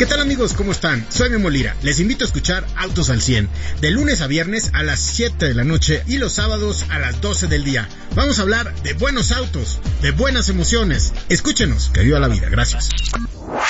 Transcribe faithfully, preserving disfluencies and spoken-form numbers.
¿Qué tal amigos? ¿Cómo están? Soy Memo Lira. Les invito a escuchar Autos al cien, de lunes a viernes a las siete de la noche y los sábados a las doce del día. Vamos a hablar de buenos autos, de buenas emociones. Escúchenos, que viva la vida. Gracias.